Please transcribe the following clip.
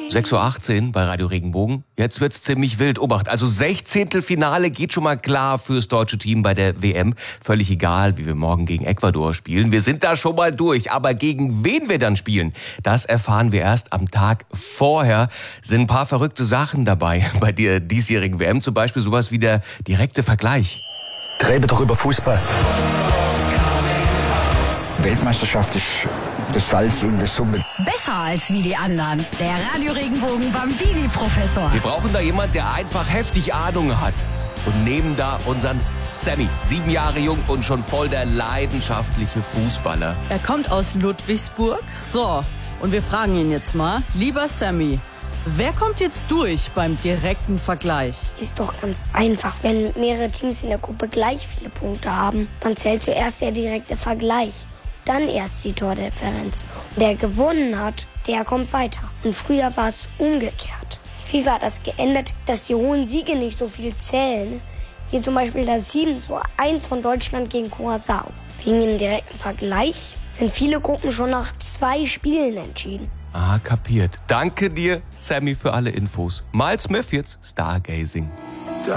6:18 Uhr bei Radio Regenbogen. Jetzt wird's ziemlich wild. Obacht, also 16. Finale geht schon mal klar fürs deutsche Team bei der WM. Völlig egal, wie wir morgen gegen Ecuador spielen. Wir sind da schon mal durch. Aber gegen wen wir dann spielen, das erfahren wir erst am Tag vorher. Sind ein paar verrückte Sachen dabei bei der diesjährigen WM. Zum Beispiel sowas wie der direkte Vergleich. Rede doch über Fußball. Weltmeisterschaft ist das Salz in der Suppe. Besser als wie die anderen. Der Radio Regenbogen Bambini-Professor. Wir brauchen da jemanden, der einfach heftig Ahnung hat. Und nehmen da unseren Sammy. 7 Jahre jung und schon voll der leidenschaftliche Fußballer. Er kommt aus Ludwigsburg. So, und wir fragen ihn jetzt mal. Lieber Sammy, wer kommt jetzt durch beim direkten Vergleich? Ist doch ganz einfach. Wenn mehrere Teams in der Gruppe gleich viele Punkte haben, dann zählt zuerst der direkte Vergleich. Dann erst die Tordifferenz. Und der gewonnen hat, der kommt weiter. Und früher war es umgekehrt. FIFA hat das geändert, dass die hohen Siege nicht so viel zählen. Wie zum Beispiel das 7:1 von Deutschland gegen Curaçao. Wegen dem direkten Vergleich sind viele Gruppen schon nach 2 Spielen entschieden. Ah, kapiert. Danke dir, Sammy, für alle Infos. Miles Smith jetzt, Stargazing.